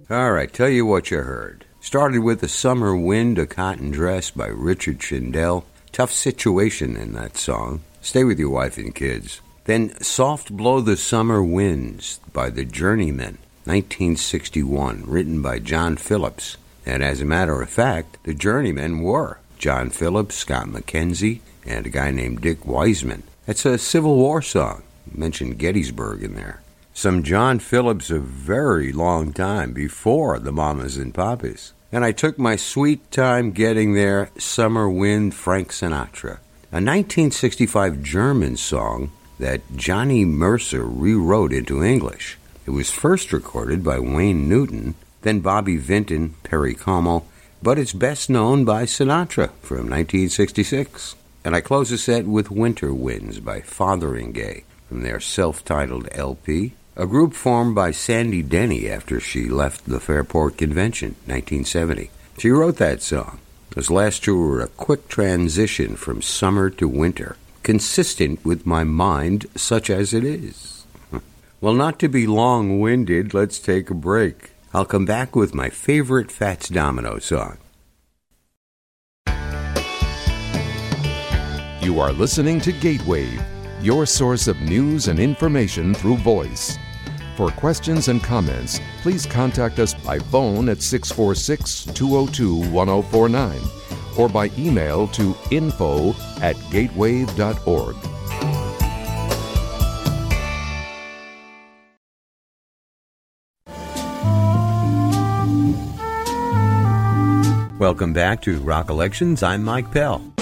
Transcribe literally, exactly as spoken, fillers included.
All right, tell you what you heard. Started with The Summer Wind, A Cotton Dress by Richard Shindell. Tough situation in that song. Stay with your wife and kids. Then Soft Blow the Summer Winds by The Journeymen, nineteen sixty-one, written by John Phillips. And as a matter of fact, The Journeymen were John Phillips, Scott McKenzie, and a guy named Dick Wiseman. It's a Civil War song. Mentioned Gettysburg in there. Some John Phillips a very long time before the Mamas and Papas. And I took my sweet time getting there, Summer Wind, Frank Sinatra. A nineteen sixty-five German song that Johnny Mercer rewrote into English. It was first recorded by Wayne Newton, then Bobby Vinton, Perry Como, but it's best known by Sinatra from nineteen sixty-six. And I close the set with Winter Winds by Fotheringay from their self-titled L P, a group formed by Sandy Denny after she left the Fairport Convention, nineteen seventy. She wrote that song. Those last two were a quick transition from summer to winter, consistent with my mind such as it is. Well, not to be long-winded, let's take a break. I'll come back with my favorite Fats Domino song. You are listening to Gatewave, your source of news and information through voice. For questions and comments, please contact us by phone at six four six, two oh two, one oh four nine or by email to info at gatewave dot org. Welcome back to Rock Elections. I'm Mike Pell.